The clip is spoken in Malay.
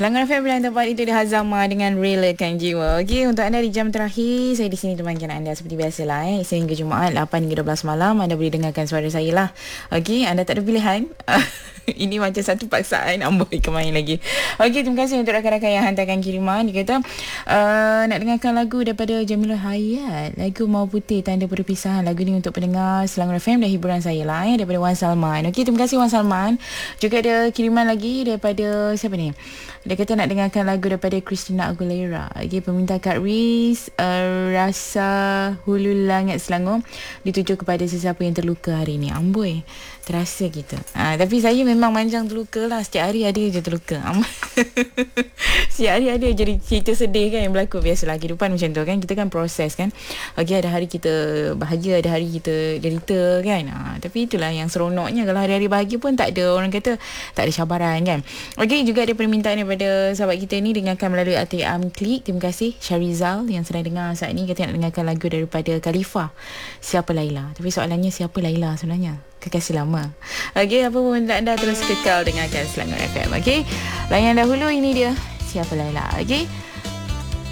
Selangor FM yang tempat itu di Hazama dengan Relakan Jiwa. Okey, untuk anda di jam terakhir, saya di sini temankan anda seperti biasalah. Isnin hingga Jumaat 8 hingga 12 malam anda boleh dengarkan suara saya lah. Okey, anda tak ada pilihan. Ini macam satu paksaan. Amboi kemain lagi. Okey, terima kasih untuk rakan-rakan yang hantarkan kiriman. Dia kata nak dengarkan lagu daripada Jamilah Hayat, lagu Mau Putih Tanda Perpisahan. Lagu ni untuk pendengar Selangor FM dan hiburan saya lah daripada Wan Salman. Okey, terima kasih Wan Salman. Juga ada kiriman lagi daripada siapa ni? Dia kata nak dengarkan lagu daripada Christina Aguilera. Okay, peminta Kak Riz, Rasa Hulu Langit Selangor, dituju kepada sesiapa yang terluka hari ini. Amboi, terasa kita. Tapi saya memang manjang terluka lah. Setiap hari ada je terluka. Setiap hari ada jadi cerita sedih kan yang berlaku. Biasalah kehidupan macam tu kan. Kita kan proses kan. Okay, ada hari kita bahagia, ada hari kita derita kan. Tapi itulah yang seronoknya. Kalau hari-hari bahagia pun tak ada, orang kata tak ada cabaran kan. Okay, juga ada permintaan daripada sahabat kita ni, dengarkan melalui ATM Klik. Terima kasih Syarizal yang sedang dengar saat ni, kata nak dengarkan lagu daripada Khalifah, Siapa Laila. Tapi soalannya siapa Laila sebenarnya? Kekasih lama. Okey, apa pun anda terus kekal dengarkan Selangor FM. Okey, layan dahulu ini dia Siapa Laila. Okey.